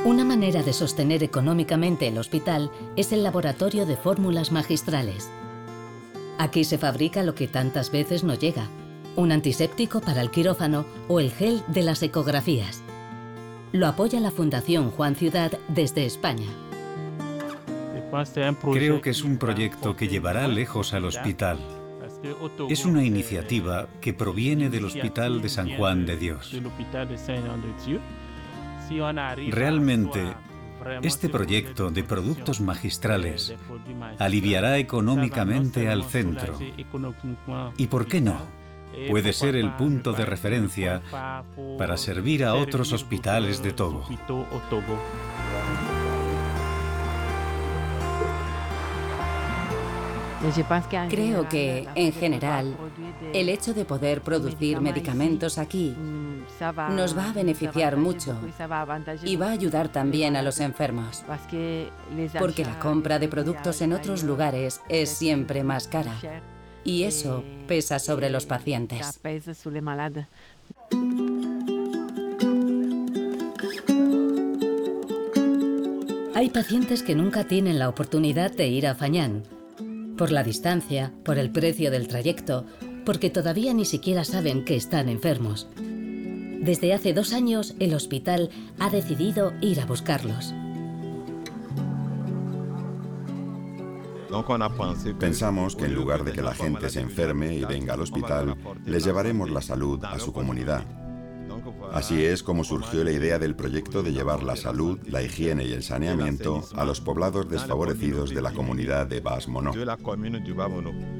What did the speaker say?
Una manera de sostener económicamente el hospital es el laboratorio de fórmulas magistrales. Aquí se fabrica lo que tantas veces no llega: un antiséptico para el quirófano o el gel de las ecografías. Lo apoya la Fundación Juan Ciudad desde España. Creo que es un proyecto que llevará lejos al hospital. Es una iniciativa que proviene del Hospital de San Juan de Dios. Realmente, este proyecto de productos magistrales aliviará económicamente al centro. ¿Y por qué no? Puede ser el punto de referencia para servir a otros hospitales de Togo. Creo que, en general, el hecho de poder producir medicamentos aquí nos va a beneficiar mucho y va a ayudar también a los enfermos, porque la compra de productos en otros lugares es siempre más cara y eso pesa sobre los pacientes. Hay pacientes que nunca tienen la oportunidad de ir a Fañán, por la distancia, por el precio del trayecto, porque todavía ni siquiera saben que están enfermos. Desde hace 2 años, el hospital ha decidido ir a buscarlos. Pensamos que en lugar de que la gente se enferme y venga al hospital, les llevaremos la salud a su comunidad. Así es como surgió la idea del proyecto de llevar la salud, la higiene y el saneamiento a los poblados desfavorecidos de la comunidad de Bas Mono.